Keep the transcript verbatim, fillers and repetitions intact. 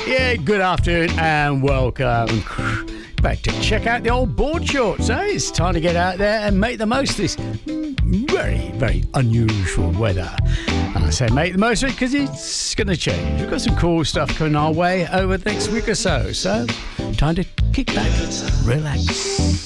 Yeah, good afternoon and welcome back to check out the old board shorts. Eh? It's time to get out there and make the most of this very, very unusual weather. And I say make the most of it because it's going to change. We've got some cool stuff coming our way over the next week or so. So, time to kick back, relax.